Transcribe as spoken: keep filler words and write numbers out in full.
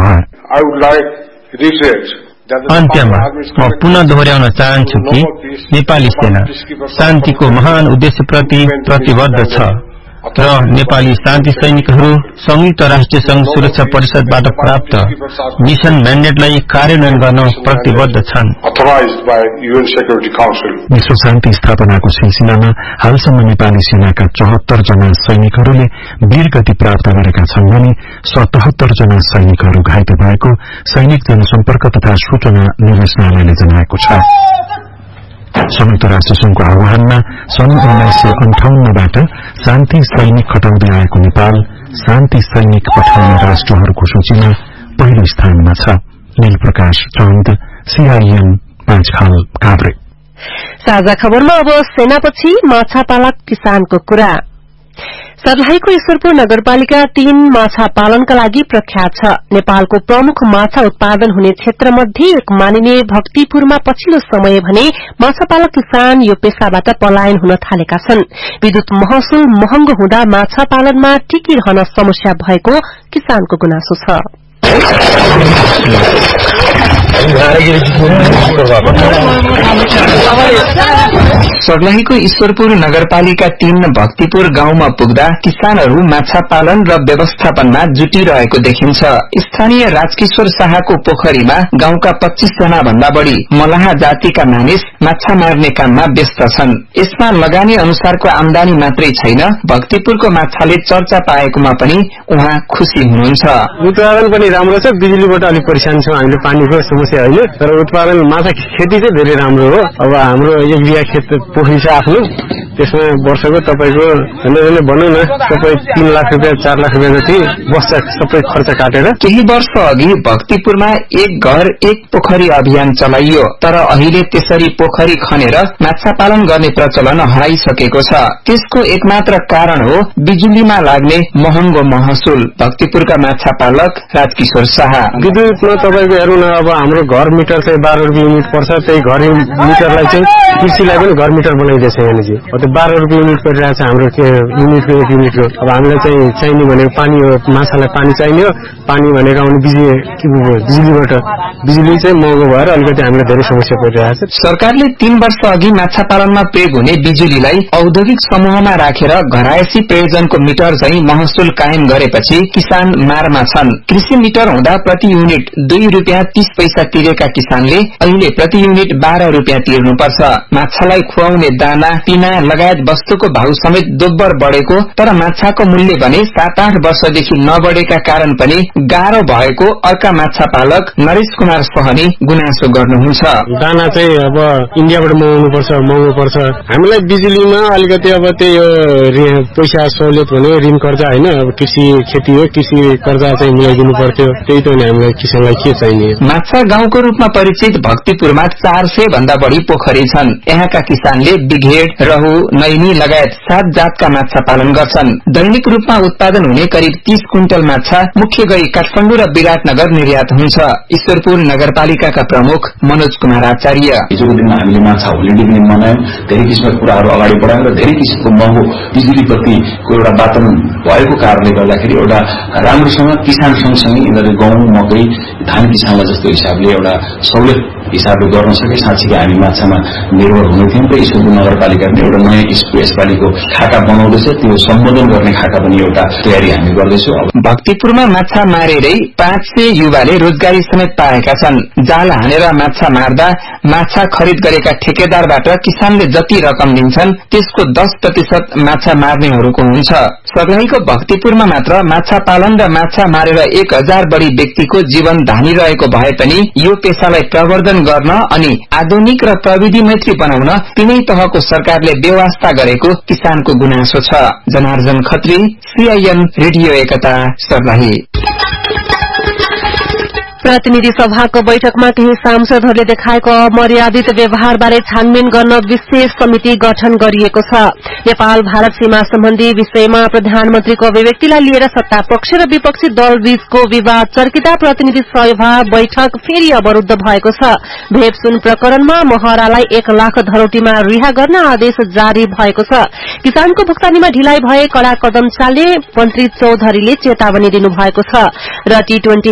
भयो। अन्त्यमा म पुनः दोहोर्याउन चाहन्छु कि नेपाली सेना शान्तिको महान उद्देश्यप्रति प्रतिबद्ध छ र नेपाली शान्ति सैनिकहरू संयुक्त राष्ट्र संघ सुरक्षा परिषदबाट प्राप्त मिशन म्यान्डेटलाई कार्यान्वयन गर्न प्रतिबद्ध छन्। विश्व शान्ति स्थापनाको सिलसिलामा हालसम्म नेपाली सेनाका चौहत्तर जना सैनिकहरूले वीरगति प्राप्त गरेका छन् भने सतहत्तर जना सैनिकहरू घाइते भएको सैनिक जनसम्पर्क तथा सूचना निर्देशनालयले जनाएको छ। संयुक्त राष्ट्र संघको आह्वानमा सन् उन्नाइस सय अन्ठाउन्नबाट शान्ति सैनिक खटाउँदै आएको नेपाल शान्ति सैनिक पठाउने राष्ट्रहरूको सूचीमा पहिलो स्थानमा छ। नील प्रकाश चन्द, सीआईएम, पाँचखाल, काभ्रे। साझा खबरमा अब सेनापछि माछापालक किसानको कुरा। सर्लाहीको ईश्वरपुर नगरपालिका तीन माछा पालनका लागि प्रख्यात छ। नेपालको प्रमुख माछा उत्पादन हुने क्षेत्रमध्ये एक मानिने भक्तिपुरमा पछिल्लो समय भने माछापालक किसान यो पेशाबाट पलायन हुन थालेका छन्। विद्युत महसुल महँगो हुँदा माछा पालनमा टिकिरहन समस्या भएको किसानको गुनासो छ। सर्लाहीको ईश्वरपुर नगरपालिका तीन भक्तिपुर गाउँमा पुग्दा किसानहरू माछा पालन र व्यवस्थापनमा जुटिरहेको देखिन्छ। स्थानीय राजकिशोर शाहको पोखरीमा गाउँका पच्चीस जना भन्दा बढ़ी मलाहा जातिका मानिस माछा मार्ने काममा व्यस्त छन्। यसमा लगानी अनुसारको आमदानी मात्रै छैन, भक्तिपुरको माछाले चर्चा पाएकोमा पनि उहाँ खुशी हुनुहुन्छ। उत्पादन पनि राम्रो छ, बिजुलीबाट अलिक परेशान छौं हामीले, पानीको समस्या होइन, तर उत्पादन माछा खेती चाहिँ धेरै राम्रो हो। अब हाम्रो एक बिघा खेत पोखरी छ आफ्नो, त्यसमा वर्षको तपाईको भन्ने भनौँ न सबै तीन लाख रुपियाँ चार लाख रुपियाँ जति बस्छ सबै खर्च काटेर। केही वर्ष अघि भक्तिपुरमा एक घर एक पोखरी अभियान चलाइयो, तर अहिले त्यसरी पोखरी खनेर माछा पालन गर्ने प्रचलन हराइसकेको छ। त्यसको एकमात्र कारण हो बिजुलीमा लाग्ने महँगो महसुल। भक्तिपुरका माछा पालक राजकिशोर शाह, विद्युतमा तपाईको हेर्नु न, अब हाम्रो घर मिटर चाहिँ बाह्र रुपियाँ युनिट पर्छ, त्यही घर मिटरलाई चाहिँ कृषिलाई पनि घर मिटर बनाइदिएछ यहाँले चाहिँ। त्यो बाह्र रुपियाँ युनिट परिरहेको छ हाम्रो युनिटको एक युनिटको। अब हामीलाई चाहिँ चाहिने भनेको पानी हो, माछालाई पानी चाहिने हो, पानी भनेको आउने बिजुली बिजुलीबाट, बिजुली चाहिँ महँगो भएर अलिकति हामीलाई धेरै समस्या परिरहेको छ। सरकारले तीन वर्ष अघि माछा पालनमा प्रयोग हुने बिजुलीलाई औद्योगिक समूहमा राखेर घरायसी प्रयोजनको मिटर चाहिँ महसुल कायम गरेपछि किसान मारमा छन्। कृषि मिटर हुँदा प्रति युनिट दुई रुपियाँ तीस पैसा तिरेका किसानले अहिले प्रति युनिट बाह्र रुपियाँ तिर्नुपर्छ। माछालाई खुवाउने दाना पिना लगायत वस्तुको भाउ समेत दोब्बर बढ़ेको, तर माछाको मूल्य भने सात आठ वर्षदेखि नबढेका कारण पनि गाह्रो भएको अर्का माछा पालक नरेश कुमार सहनी गुनासो गर्नुहुन्छ। दाना चाहिँ अब इन्डियाबाट मगाउनु पर्छ, महँगो पर्छ। हामीलाई बिजुलीमा अलिकति अब त्यही पैसा सहुलियत भने ऋण कर्जा होइन, अब कृषि खेती हो, कृषि कर्जा चाहिँ मिलाइदिनु पर्थ्यो, त्यही त हामीलाई किसानलाई के चाहिने। माछा गाउँको रूपमा परिचित भक्तिपुरमा चार सय भन्दा बढ़ी पोखरी छन्। यहाँका किसानले बिघेड, रहु, नैनी लगायत सात जातका माछा पालन गर्छन्। दैनिक रूपमा उत्पादन हुने करिब तीस क्विन्टल माछा मुख्य गरी काठमाडौँ र विराटनगर निर्यात हुन्छ। ईश्वरपुर नगरपालिकाका प्रमुख मनोज कुमार आचार्य, हिजोको दिनमा हामीले माछा होलिडे पनि मनायौं, धेरै किसिमका कुराहरू अगाडि बढायौं र धेरै किसिमको महँगो बिजुलीप्रतिको एउटा वातावरण भएको कारणले गर्दाखेरि एउटा राम्रोसँग किसान सँगसँगै यिनीहरूले गहुँ, मकै, धान किसानलाई जस्तो हिसाबले एउटा सहुलियत हिसाबले गर्न सके साँच्चीकै हामी माछामा निर्भर हुने थियौं र ईश्वरपुर नगरपालिकाले एउटा नयाँ यसपालिको खाका बनाउँदैछ, त्यो सम्बोधन गर्ने खाका पनि एउटा तयारी हामी गर्दैछौँ। भक्तिपुरमा माछा मारेरै पाँच सय युवाले रोजगारी समेत पाएका छन्। जाल हानेर माछा मार्दा माछा खरिद गरेका ठेकेदारबाट किसानले जति रकम लिन्छन् त्यसको दस प्रतिशत माछा मार्नेहरूको हुन्छ। सर्लाहीको भक्तिपुरमा मात्र माछा पालन र माछा मारेर एक हजार बढ़ी व्यक्तिको जीवन धानिरहेको भए पनि यो पेशालाई प्रवर्धन गर्न अनि आधुनिक र प्रविधि मैत्री बनाउन तीनै तहको सरकारले व्यवस्था गरेको किसानको गुनासो छ। जनार्जन खत्री, सीआईएम रेडियो एकता, सर्लाही। प्रतिनिधि सभाको बैठकमा केही सांसदहरूले देखाएको अमर्यादित व्यवहारबारे छानबिन गर्न विशेष समिति गठन गरिएको छ। नेपाल भारत सीमा सम्बन्धी विषयमा प्रधानमन्त्रीको अभिव्यक्तिलाई लिएर सत्ता पक्ष र विपक्षी दल बीचको विवाद चर्किँदा प्रतिनिधि सभा बैठक फेरि अवरूद्ध भएको छ। भेपसुन प्रकरणमा महरालाई एक लाख धरोटीमा रिहा गर्न आदेश जारी भएको छ। किसानको भुक्तानीमा ढिलाइ भए कड़ा कदम चाल्ने मन्त्री चौधरीले चेतावनी दिनुभएको छ र टी ट्वेन्टी